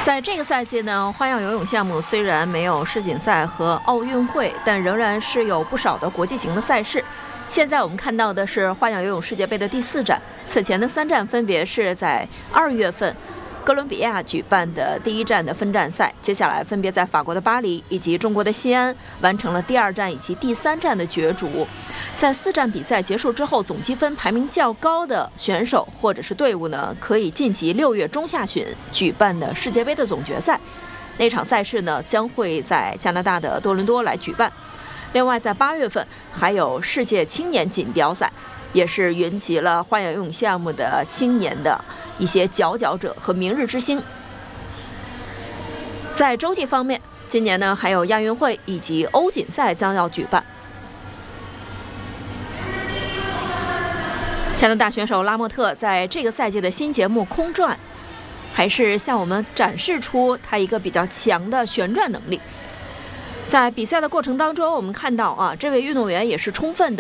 在这个赛季呢，花样游泳项目虽然没有世锦赛和奥运会，但仍然是有不少的国际型的赛事。现在我们看到的是花样游泳世界杯的第4站，此前的3站分别是在2月份哥伦比亚举办的第1站的分站赛，接下来分别在法国的巴黎以及中国的西安完成了第2站以及第3站的角逐。在4站比赛结束之后，总积分排名较高的选手或者是队伍呢，可以晋级6月中下旬举办的世界杯的总决赛。那场赛事呢，将会在加拿大的多伦多来举办。另外，在8月份还有世界青年锦标赛，也是云集了花样游泳项目的青年的一些佼佼者和明日之星。在洲际方面，今年呢还有亚运会以及欧锦赛将要举办。加拿大选手拉莫特在这个赛季的新节目空转，还是向我们展示出他一个比较强的旋转能力。在比赛的过程当中，我们看到这位运动员也是充分的